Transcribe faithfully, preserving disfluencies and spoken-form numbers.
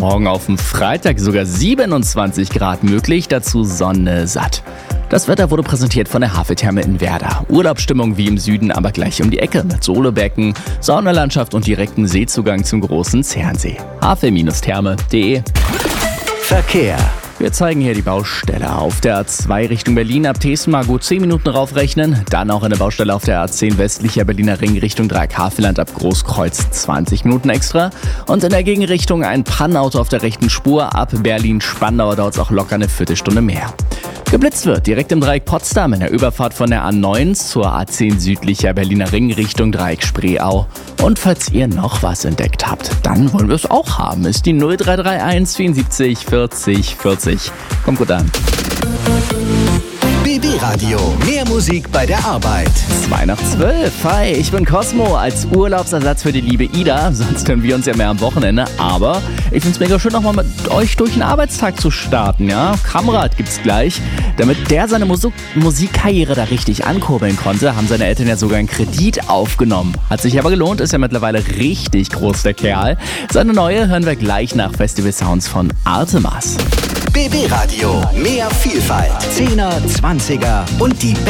Morgen auf dem Freitag sogar siebenundzwanzig Grad möglich, dazu Sonne satt. Das Wetter wurde präsentiert von der Haveltherme in Werder. Urlaubsstimmung wie im Süden, aber gleich um die Ecke mit Solobecken, Saunalandschaft und direkten Seezugang zum großen Zernsee. havel Therme punkt de. Verkehr. Wir zeigen hier die Baustelle. Auf der A zwei Richtung Berlin ab Thesen mal gut zehn Minuten raufrechnen. Dann auch eine Baustelle auf der A zehn westlicher Berliner Ring Richtung Dreieck-Havelland ab Großkreuz zwanzig Minuten extra. Und in der Gegenrichtung ein Pannauto auf der rechten Spur. Ab Berlin-Spandau dauert es auch locker eine Viertelstunde mehr. Geblitzt wird direkt im Dreieck Potsdam in der Überfahrt von der A neun zur A zehn südlicher Berliner Ring Richtung Dreieck Spreeau. Und falls ihr noch was entdeckt habt, dann wollen wir es auch haben. Ist die null drei drei eins vierundsiebzig vierzig vierzig. Kommt gut an. B B Radio. Mehr Musik bei der Arbeit. zwei nach zwölf. Hi, ich bin Cosmo als Urlaubsersatz für die liebe Ida. Sonst hören wir uns ja mehr am Wochenende. Aber ich find's mega schön, nochmal mit euch durch den Arbeitstag zu starten. Ja, Kamerad gibt's gleich. Damit der seine Musik- Musikkarriere da richtig ankurbeln konnte, haben seine Eltern ja sogar einen Kredit aufgenommen. Hat sich aber gelohnt, ist ja mittlerweile richtig groß, der Kerl. Seine neue hören wir gleich nach Festival Sounds von Artemas. B B Radio. Mehr Vielfalt. Zehner, Zwanziger und die besten